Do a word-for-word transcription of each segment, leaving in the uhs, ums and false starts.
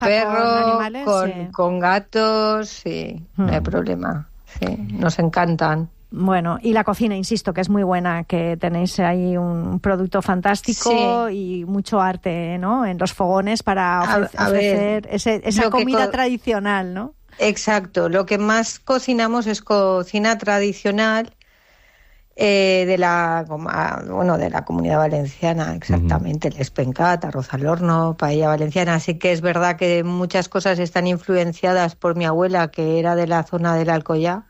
perro, con animales, con, sí. con gatos, sí, hmm. no hay problema. Sí, nos encantan. Bueno, y la cocina, insisto, que es muy buena, que tenéis ahí un producto fantástico sí. y mucho arte, ¿no? En los fogones para ofrecer, a, a ofrecer ver, ese, esa comida co- tradicional, ¿no? Exacto. Lo que más cocinamos es cocina tradicional eh, de la bueno de la Comunidad Valenciana, exactamente. Uh-huh. El espencat, arroz al horno, paella valenciana. Así que es verdad que muchas cosas están influenciadas por mi abuela, que era de la zona del Alcoyá.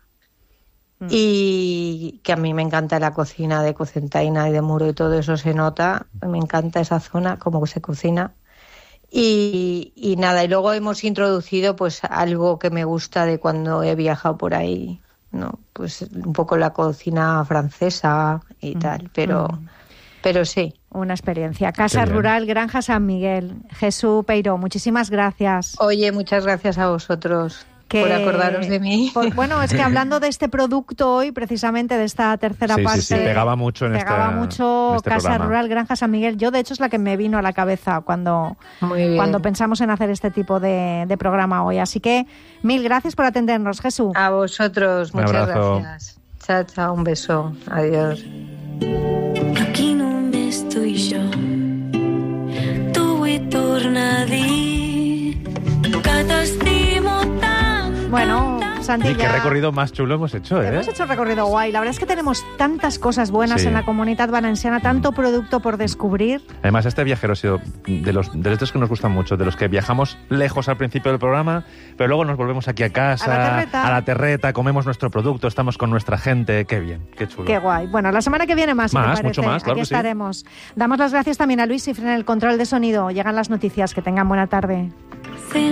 Y que a mí me encanta la cocina de Cocentaina y de Muro y todo eso se nota, me encanta esa zona, cómo se cocina. Y, y nada, y luego hemos introducido pues algo que me gusta de cuando he viajado por ahí, ¿no? Pues un poco la cocina francesa y mm. tal, pero, mm. pero sí. Una experiencia. Casa Rural Granja San Miguel. Jesús Peiró, muchísimas gracias. Oye, muchas gracias a vosotros. Que, por acordaros de mí. Por, bueno, es que hablando de este producto hoy, precisamente de esta tercera sí, parte... Sí, sí, pegaba mucho en Pegaba esta, mucho en este Casa programa. Rural Granja San Miguel. Yo, de hecho, es la que me vino a la cabeza cuando, cuando pensamos en hacer este tipo de, de programa hoy. Así que, mil gracias por atendernos, Jesús. A vosotros, muchas gracias. Chao, chao, un beso. Adiós. Aquí només tu i jo, tu vull tornar a dir que t'estimo tant. Bueno, Santi, y qué ya... recorrido más chulo hemos hecho, ¿eh? Hemos hecho un recorrido guay. La verdad es que tenemos tantas cosas buenas sí. en la Comunitat Valenciana, tanto producto por descubrir. Además, este viajero ha sido de los de los que nos gustan mucho, de los que viajamos lejos al principio del programa, pero luego nos volvemos aquí a casa, a la terreta, a la terreta comemos nuestro producto, estamos con nuestra gente. Qué bien, qué chulo. Qué guay. Bueno, la semana que viene más, más me parece. mucho más, claro aquí que estaremos. Sí. Damos las gracias también a Luis Cifre en el control de sonido. Llegan las noticias. Que tengan buena tarde.